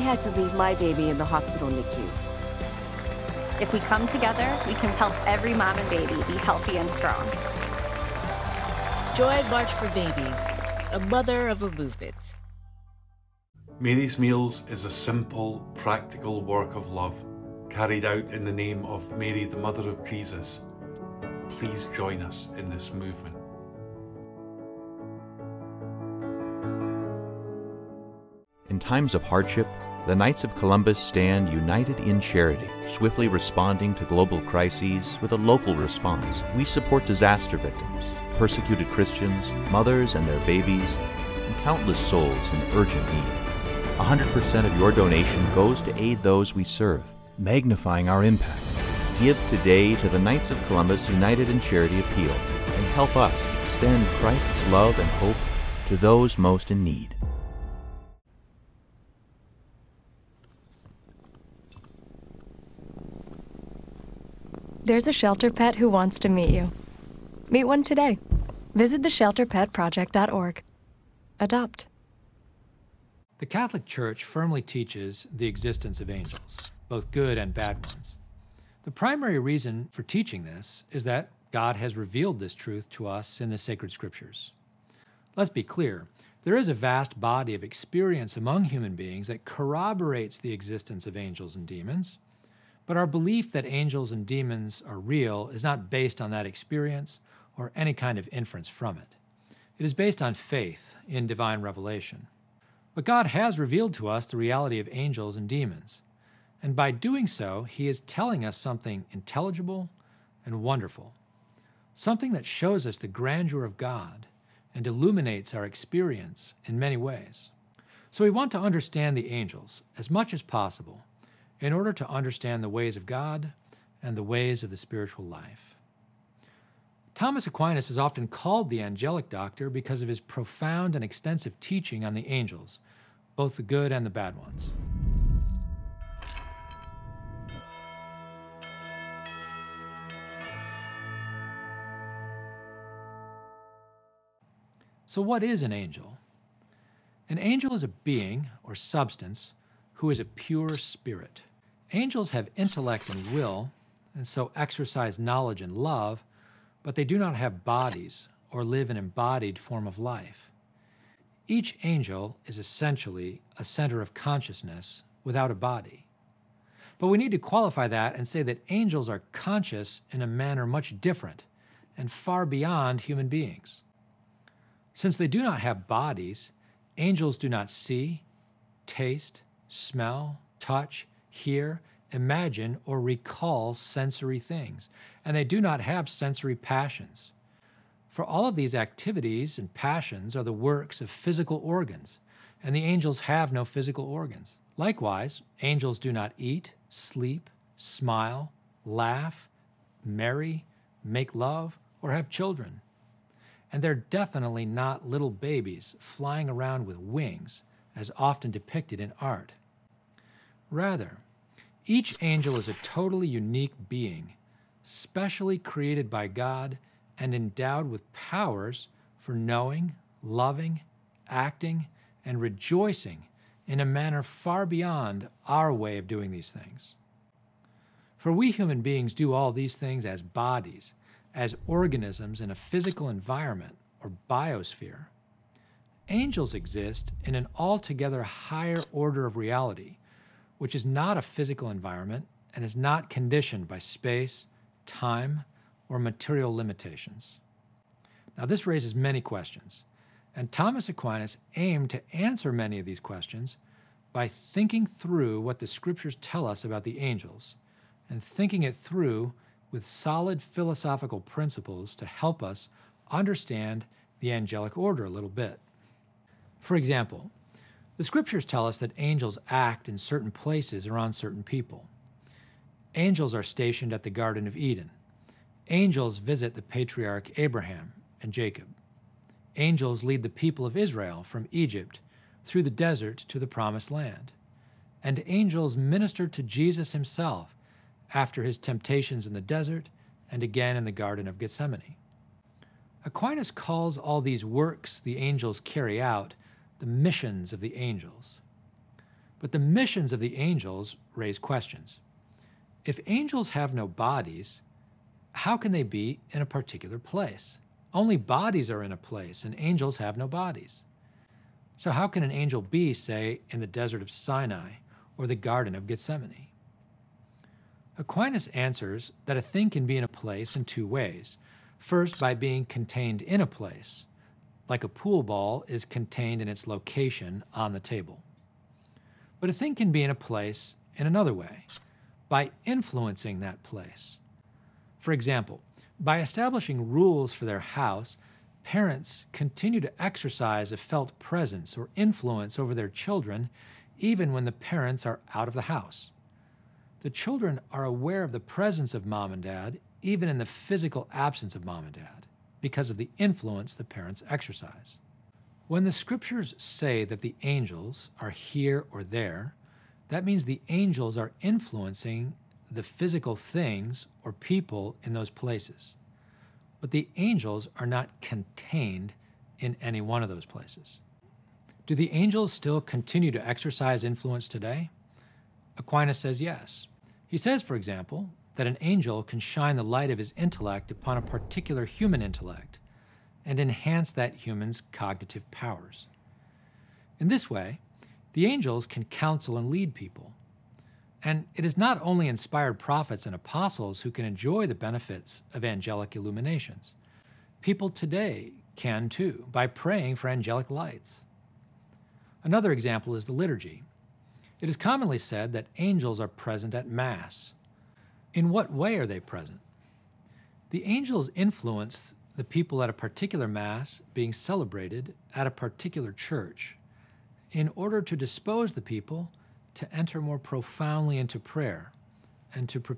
had to leave my baby in the hospital NICU. If we come together, we can help every mom and baby be healthy and strong. Join March for Babies, a mother of a movement. Mary's Meals is a simple, practical work of love carried out in the name of Mary, the Mother of Jesus. Please join us in this movement. In times of hardship, the Knights of Columbus stand united in charity, swiftly responding to global crises with a local response. We support disaster victims, persecuted Christians, mothers and their babies, and countless souls in urgent need. 100% of your donation goes to aid those we serve, magnifying our impact. Give today to the Knights of Columbus United in Charity Appeal and help us extend Christ's love and hope to those most in need. There's a shelter pet who wants to meet you. Meet one today. Visit theshelterpetproject.org. Adopt. The Catholic Church firmly teaches the existence of angels, both good and bad ones. The primary reason for teaching this is that God has revealed this truth to us in the sacred scriptures. Let's be clear, there is a vast body of experience among human beings that corroborates the existence of angels and demons. But our belief that angels and demons are real is not based on that experience or any kind of inference from it. It is based on faith in divine revelation. But God has revealed to us the reality of angels and demons, and by doing so, He is telling us something intelligible and wonderful, something that shows us the grandeur of God and illuminates our experience in many ways. So we want to understand the angels as much as possible in order to understand the ways of God and the ways of the spiritual life. Thomas Aquinas is often called the angelic doctor because of his profound and extensive teaching on the angels, both the good and the bad ones. So what is an angel? An angel is a being or substance who is a pure spirit. Angels have intellect and will, and so exercise knowledge and love, but they do not have bodies or live an embodied form of life. Each angel is essentially a center of consciousness without a body. But we need to qualify that and say that angels are conscious in a manner much different and far beyond human beings. Since they do not have bodies, angels do not see, taste, smell, touch, hear, imagine, or recall sensory things, and they do not have sensory passions. For all of these activities and passions are the works of physical organs, and the angels have no physical organs. Likewise, angels do not eat, sleep, smile, laugh, marry, make love, or have children. And they're definitely not little babies flying around with wings, as often depicted in art. Rather, each angel is a totally unique being, specially created by God and endowed with powers for knowing, loving, acting, and rejoicing in a manner far beyond our way of doing these things. For we human beings do all these things as bodies, as organisms in a physical environment or biosphere. Angels exist in an altogether higher order of reality, which is not a physical environment and is not conditioned by space, time, or material limitations. Now, this raises many questions, and Thomas Aquinas aimed to answer many of these questions by thinking through what the scriptures tell us about the angels and thinking it through with solid philosophical principles to help us understand the angelic order a little bit. For example, the scriptures tell us that angels act in certain places or on certain people. Angels are stationed at the Garden of Eden. Angels visit the patriarch Abraham and Jacob. Angels lead the people of Israel from Egypt through the desert to the Promised Land. And angels minister to Jesus himself after his temptations in the desert and again in the Garden of Gethsemane. Aquinas calls all these works the angels carry out the missions of the angels. But the missions of the angels raise questions. If angels have no bodies, how can they be in a particular place? Only bodies are in a place, and angels have no bodies. So how can an angel be, say, in the desert of Sinai or the Garden of Gethsemane? Aquinas answers that a thing can be in a place in two ways. First, by being contained in a place, like a pool ball is contained in its location on the table. But a thing can be in a place in another way, by influencing that place. For example, by establishing rules for their house, parents continue to exercise a felt presence or influence over their children even when the parents are out of the house. The children are aware of the presence of mom and dad even in the physical absence of mom and dad because of the influence the parents exercise. When the scriptures say that the angels are here or there, that means the angels are influencing the physical things or people in those places. But the angels are not contained in any one of those places. Do the angels still continue to exercise influence today? Aquinas says yes. He says, for example, that an angel can shine the light of his intellect upon a particular human intellect and enhance that human's cognitive powers. In this way, the angels can counsel and lead people. And it is not only inspired prophets and apostles who can enjoy the benefits of angelic illuminations. People today can too, by praying for angelic lights. Another example is the liturgy. It is commonly said that angels are present at Mass. In what way are they present? The angels influence the people at a particular Mass being celebrated at a particular church in order to dispose the people to enter more profoundly into prayer and to prepare